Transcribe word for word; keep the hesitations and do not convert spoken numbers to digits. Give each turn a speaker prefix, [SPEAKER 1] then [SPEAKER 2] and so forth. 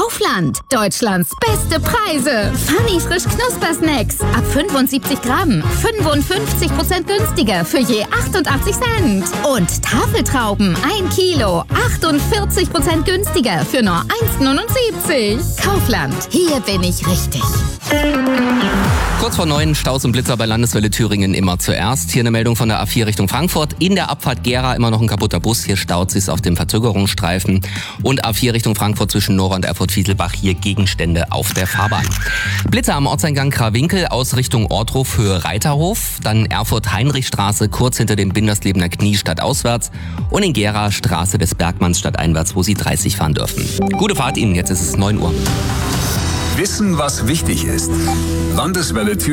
[SPEAKER 1] Kaufland. Deutschlands beste Preise. Funny frisch Knuspersnacks. Ab fünfundsiebzig Gramm. fünfundfünfzig Prozent günstiger für je achtundachtzig Cent. Und Tafeltrauben. ein Kilo. achtundvierzig Prozent günstiger für nur eins Komma neunundsiebzig. Kaufland. Hier bin ich richtig.
[SPEAKER 2] Kurz vor neun, Staus und Blitzer bei Landeswelle Thüringen immer zuerst. Hier eine Meldung von der A vier Richtung Frankfurt. In der Abfahrt Gera immer noch ein kaputter Bus. Hier staut sich auf dem Verzögerungsstreifen. Und A vier Richtung Frankfurt zwischen Nora und Erfurt-Fieselbach. Hier Gegenstände auf der Fahrbahn. Blitzer am Ortseingang Krawinkel aus Richtung Ortruf, Höhe Reiterhof. Dann Erfurt-Heinrichstraße kurz hinter dem Binderslebener Knie stadtauswärts. Und in Gera Straße des Bergmanns stadteinwärts, wo Sie dreißig fahren dürfen. Gute Fahrt Ihnen, jetzt ist es neun Uhr.
[SPEAKER 3] Wissen, was wichtig ist. Landeswelle Thüringen.